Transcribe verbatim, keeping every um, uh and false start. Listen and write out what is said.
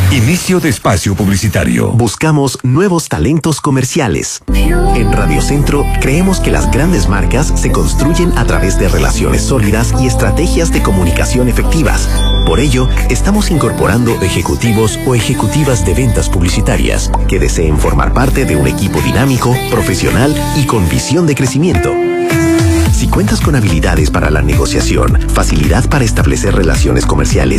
Inicio de espacio publicitario. Buscamos nuevos talentos comerciales. En Radio Centro creemos que las grandes marcas se construyen a través de relaciones sólidas y estrategias de comunicación efectivas. Por ello, estamos incorporando ejecutivos o ejecutivas de ventas publicitarias que deseen formar parte de un equipo dinámico, profesional y con visión de crecimiento. Si cuentas con habilidades para la negociación, facilidad para establecer relaciones comerciales